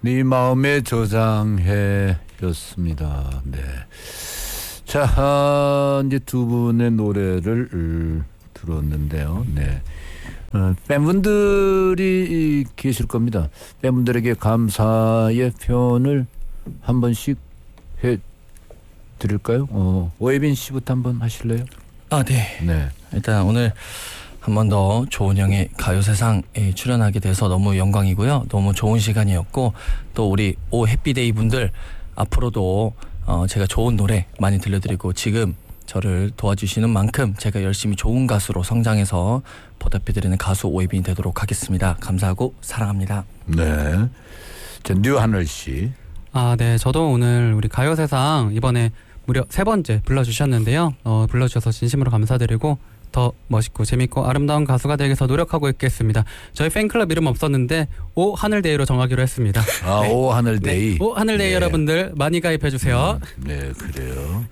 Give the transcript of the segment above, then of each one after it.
네 마음에 저장해였습니다. 네. 자, 이제 두 분의 노래를 들었는데요. 네. 팬분들이 계실 겁니다. 팬분들에게 감사의 표현을 한 번씩 해 드릴까요? 오예빈 씨부터 한번 하실래요? 네. 네. 일단 오늘 한 번 더 조은영의 가요세상에 출연하게 돼서 너무 영광이고요. 너무 좋은 시간이었고 또 우리 오 해피데이 분들 앞으로도 제가 좋은 노래 많이 들려드리고 지금 저를 도와주시는 만큼 제가 열심히 좋은 가수로 성장해서 보답해드리는 가수 오예빈이 되도록 하겠습니다. 감사하고 사랑합니다. 네. 자, 류하늘 씨. 네. 저도 오늘 우리 가요세상 이번에 무려 3번째 불러주셨는데요. 불러주셔서 진심으로 감사드리고 더 멋있고 재밌고 아름다운 가수가 되기 위해서 노력하고 있겠습니다. 저희 팬클럽 이름 없었는데 오 하늘데이로 정하기로 했습니다. 네. 오 하늘데이. 네. 오 하늘데이 네. 여러분들 많이 가입해주세요. 네, 그래요.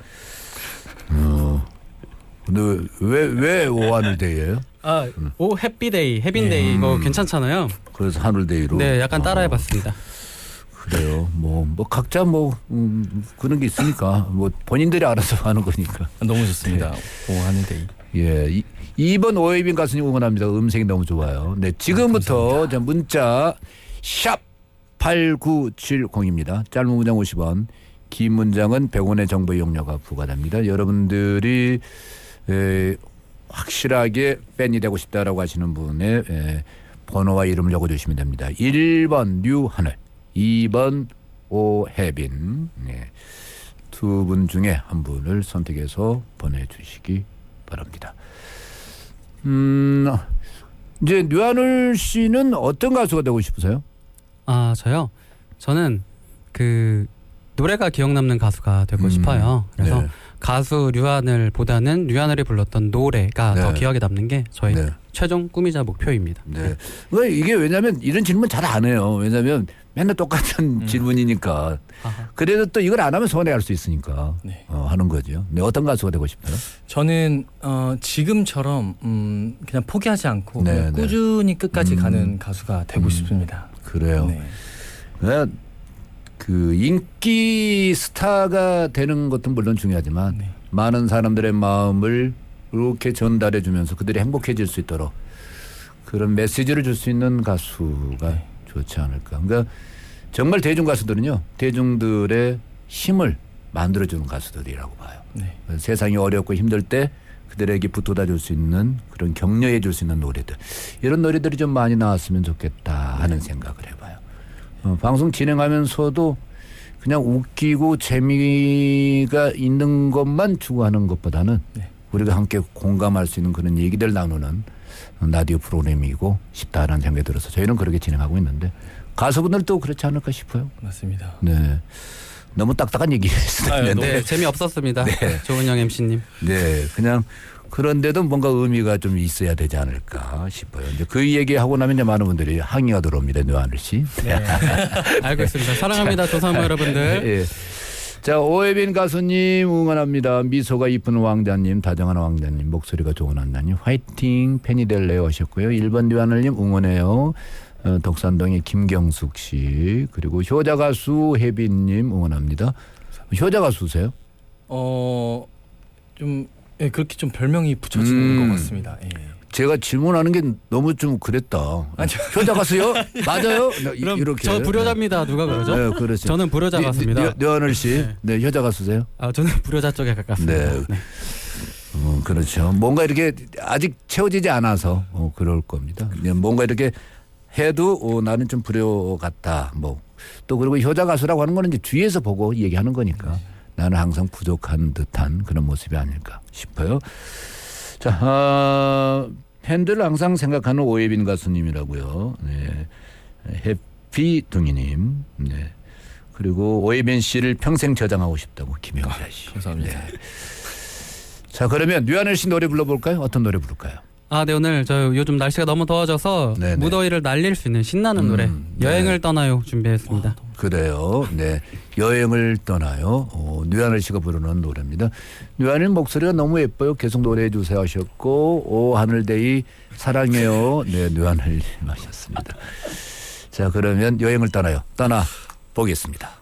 근데 왜 오 하늘데이예요? 오 해피데이, 해빈데이 이거 괜찮잖아요. 그래서 하늘데이로. 네, 약간 따라해봤습니다. 그래요. 뭐 각자 그런 게 있으니까 본인들이 알아서 하는 거니까. 너무 좋습니다. 오 하늘데이. 예, 2번 오예빈 가수님 응원합니다. 음색이 너무 좋아요. 네, 지금부터 문자 샵 8970입니다. 짧은 문장 50원, 긴 문장은 100원의 정보 이용료가 부과됩니다. 여러분들이 확실하게 팬이 되고 싶다라고 하시는 분의 번호와 이름을 적어주시면 됩니다. 1번 류하늘, 2번 오혜빈. 네. 두 분 중에 한 분을 선택해서 보내주시기 바랍니다. 이제 류하늘 씨는 어떤 가수가 되고 싶으세요? 저요? 저는 노래가 기억 남는 가수가 되고 싶어요. 그래서 네. 가수 류하늘보다는 류하늘이 불렀던 노래가 네. 더 기억에 남는 게 저희 네. 최종 꿈이자 목표입니다. 네. 이게 왜냐하면 이런 질문 잘 안 해요. 왜냐하면 맨날 똑같은 질문이니까. 그래도 또 이걸 안 하면 서운해할 수 있으니까 네. 하는 거죠. 네, 어떤 가수가 되고 싶어요? 저는 지금처럼 그냥 포기하지 않고 네, 그냥 네. 꾸준히 끝까지 가는 가수가 되고 싶습니다. 그래요. 네. 인기 스타가 되는 것도 물론 중요하지만 네. 많은 사람들의 마음을 이렇게 전달해 주면서 그들이 행복해질 수 있도록 그런 메시지를 줄 수 있는 가수가 네. 좋지 않을까. 그러니까 정말 대중 가수들은요, 대중들의 힘을 만들어주는 가수들이라고 봐요. 네. 세상이 어렵고 힘들 때 그들에게 붙어다 줄 수 있는 그런 격려해 줄 수 있는 노래들, 이런 노래들이 좀 많이 나왔으면 좋겠다 하는 생각을 해봐요. 방송 진행하면서도 그냥 웃기고 재미가 있는 것만 추구하는 것보다는 네. 우리가 함께 공감할 수 있는 그런 얘기들 나누는 라디오 프로그램이고 싶다라는 생각이 들어서 저희는 그렇게 진행하고 있는데 가수분들도 그렇지 않을까 싶어요. 맞습니다. 네. 너무 딱딱한 얘기였어요. 네, 재미없었습니다. 네. 조은영 MC님. 네, 그냥 그런데도 뭔가 의미가 좀 있어야 되지 않을까 싶어요. 이제 그 얘기하고 나면 이제 많은 분들이 항의가 들어옵니다. 류하늘 씨. 네. 알고 있습니다. 사랑합니다. 조사모 여러분들. 예. 자, 오예빈 가수님 응원합니다. 미소가 이쁜 왕자님, 다정한 왕자님, 목소리가 좋은 왕자님, 화이팅 팬이 될래요 하셨고요. 1번 류하늘님 응원해요. 덕산동의 김경숙 씨, 그리고 효자 가수 혜빈님 응원합니다. 효자 가수세요? 좀 그렇게 좀 별명이 붙여지는 것 같습니다. 예. 제가 질문하는 게 너무 좀 그랬다. 효자 가수요? 맞아요? 그럼 이렇게. 저 불효자입니다. 누가 그러죠? 네, 그렇죠. 저는 불효자 같습니다. 류하늘 씨, 네, 효자 가수세요? 저는 불효자 쪽에 가깝습니다. 네. 네. 그렇죠. 뭔가 이렇게 아직 채워지지 않아서 그럴 겁니다. 뭔가 이렇게 해도 나는 좀 불효 같다. 또 그리고 효자 가수라고 하는 거는 이제 뒤에서 보고 얘기하는 거니까 나는 항상 부족한 듯한 그런 모습이 아닐까 싶어요. 자, 팬들 항상 생각하는 오예빈 가수님이라고요. 네. 해피둥이님. 네. 그리고 오예빈 씨를 평생 저장하고 싶다고 김영자 씨. 감사합니다. 네. 자, 그러면 류하늘 씨 노래 불러볼까요? 어떤 노래 부를까요? 네, 오늘 저 요즘 날씨가 너무 더워져서 네네. 무더위를 날릴 수 있는 신나는 노래 여행을 떠나요 준비했습니다. 그래요. 네, 여행을 떠나요. 류하늘 씨가 부르는 노래입니다. 류하늘 목소리가 너무 예뻐요. 계속 노래해 주세요 하셨고, 오 하늘데이 사랑해요. 네, 류하늘 하셨습니다. 자, 그러면 여행을 떠나 보겠습니다.